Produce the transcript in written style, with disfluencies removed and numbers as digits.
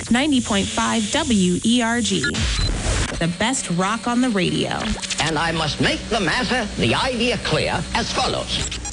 90.5 WERG. The best rock on the radio. And I must make the matter, the idea clear as follows.